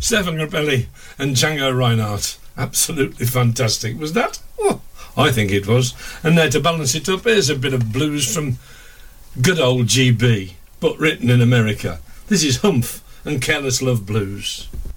Stefan Grappelli and Django Reinhardt. Absolutely fantastic. Was that? Oh, I think it was. And there to balance it up, here's a bit of blues from good old GB, but written in America. This is Humph and Careless Love Blues.